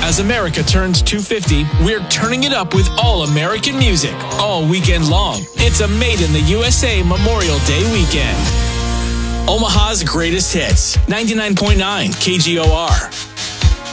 As America turns 250, we're turning it up with all American music, all weekend long. It's a Made in the USA Memorial Day weekend. Omaha's greatest hits, 99.9 KGOR.